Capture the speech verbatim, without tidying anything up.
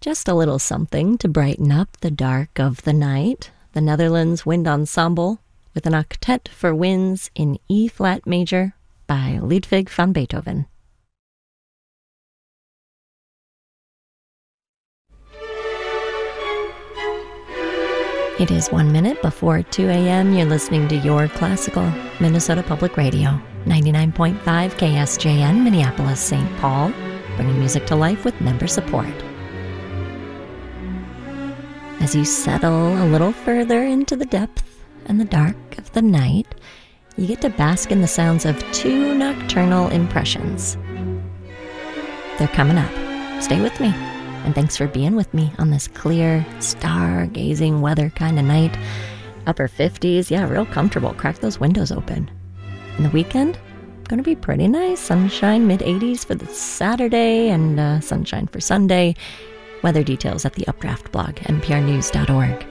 Just a little something to brighten up the dark of the night. The Netherlands Wind Ensemble with an octet for winds in E-flat major by Ludwig van Beethoven. It is one minute before two a.m. You're listening to Your Classical, Minnesota Public Radio, ninety-nine point five K S J N, Minneapolis, Saint Paul, bringing music to life with member support. As you settle a little further into the depth and the dark of the night, you get to bask in the sounds of two nocturnal impressions. They're coming up. Stay with me. And thanks for being with me on this clear, stargazing weather kind of night. Upper fifties, yeah, real comfortable. Crack those windows open. And the weekend, going to be pretty nice. Sunshine, mid eighties for the Saturday, and uh, sunshine for Sunday. Weather details at the Updraft blog, n p r news dot org.